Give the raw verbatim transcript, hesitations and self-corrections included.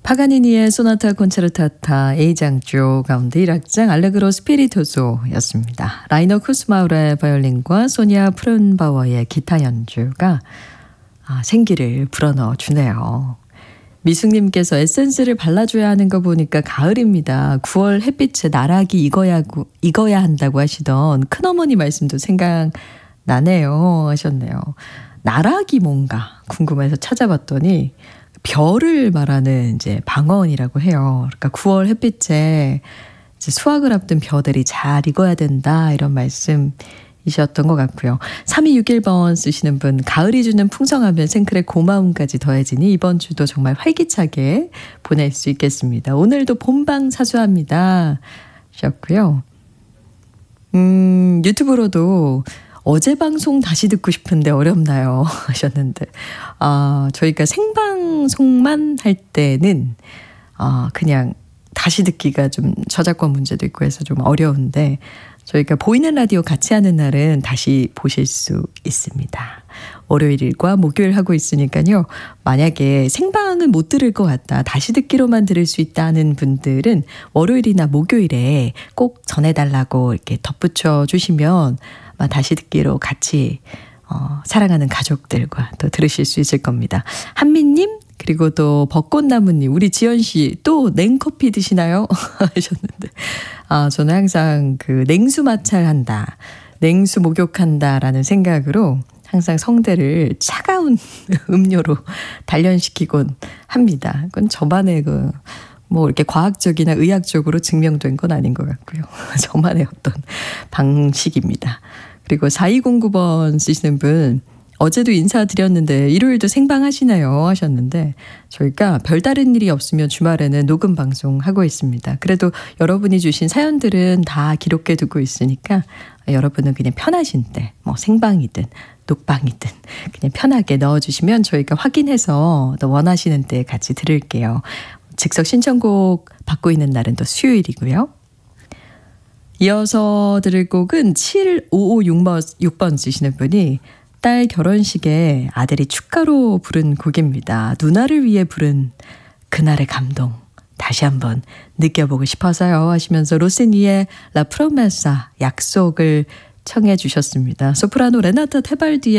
파가니니의 소나타 콘체르타타 A장조 가운데 일 악장 알레그로 스피리토소였습니다. 라이너 쿠스마우라의 바이올린과 소니아 프룬바워의 기타 연주가 아, 생기를 불어넣어 주네요. 미숙님께서 에센스를 발라줘야 하는 거 보니까 가을입니다. 구월 햇빛에 나락이 익어야, 익어야 한다고 하시던 큰어머니 말씀도 생각나네요 하셨네요. 나락이 뭔가 궁금해서 찾아봤더니 별을 말하는 이제 방언이라고 해요. 그러니까 구월 햇빛에 이제 수확을 앞둔 벼들이 잘 익어야 된다 이런 말씀이셨던 것 같고요. 삼이육일 번 쓰시는 분, 가을이 주는 풍성하면 생클의 고마움까지 더해지니 이번 주도 정말 활기차게 보낼 수 있겠습니다. 오늘도 본방 사수합니다 하셨고요. 음, 유튜브로도 어제 방송 다시 듣고 싶은데 어렵나요? 하셨는데, 아, 저희가 생방송만 할 때는, 아, 그냥 다시 듣기가 좀 저작권 문제도 있고 해서 좀 어려운데, 저희가 보이는 라디오 같이 하는 날은 다시 보실 수 있습니다. 월요일과 목요일 하고 있으니까요. 만약에 생방은 못 들을 것 같다, 다시 듣기로만 들을 수 있다는 분들은 월요일이나 목요일에 꼭 전해달라고 이렇게 덧붙여 주시면 다시 듣기로 같이 어, 사랑하는 가족들과 또 들으실 수 있을 겁니다. 한미님 그리고 또 벚꽃나무님, 우리 지연씨 또 냉커피 드시나요? 하셨는데 아, 저는 항상 그 냉수 마찰한다, 냉수 목욕한다라는 생각으로 항상 성대를 차가운 음료로 단련시키곤 합니다. 그건 저만의 그 뭐 이렇게 과학적이나 의학적으로 증명된 건 아닌 것 같고요. 저만의 어떤 방식입니다. 그리고 사이공구 번 쓰시는 분, 어제도 인사드렸는데 일요일도 생방하시나요? 하셨는데 저희가 별다른 일이 없으면 주말에는 녹음 방송하고 있습니다. 그래도 여러분이 주신 사연들은 다 기록해 두고 있으니까 여러분은 그냥 편하신 때 뭐 생방이든 녹방이든 그냥 편하게 넣어주시면 저희가 확인해서 또 원하시는 때 같이 들을게요. 즉석 신청곡 받고 있는 날은 또 수요일이고요. 이어서 들을 곡은 칠오오육 번 쓰시는 분이 딸 결혼식에 아들이 축가로 부른 곡입니다. 누나를 위해 부른 그날의 감동 다시 한번 느껴보고 싶어서요 하시면서 로시니의 라 프로메사 약속을 청해 주셨습니다. 소프라노 레나타 테발디의